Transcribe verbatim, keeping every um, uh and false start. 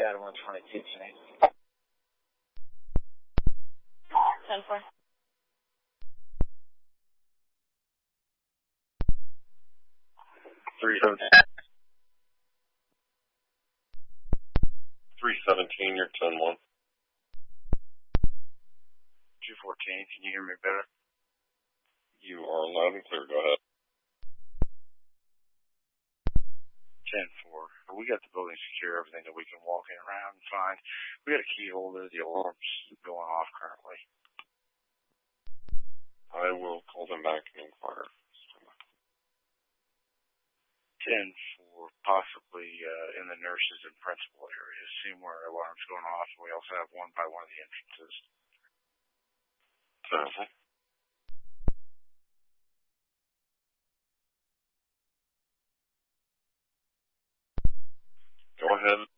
Adam one twenty-two, ten eight. ten four. Three seventeen. Three seventeen. You're ten one. Two fourteen. Can you hear me better? You are loud and clear. Go ahead. ten four. We got the building secure, everything that we can walk in around and find. We got a key holder. The alarm's going off currently. I will call them back and inquire. ten four, possibly uh, in the nurses and principal areas. Seeing where alarms going off. We also have one by one of the entrances. Okay. Go ahead.